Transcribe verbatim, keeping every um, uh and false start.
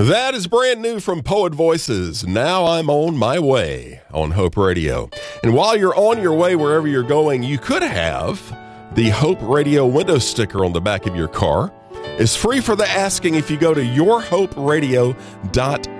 That is brand new from Poet Voices. Now I'm on my way on Hope Radio. And while you're on your way wherever you're going, you could have the Hope Radio window sticker on the back of your car. It's free for the asking if you go to your hope radio dot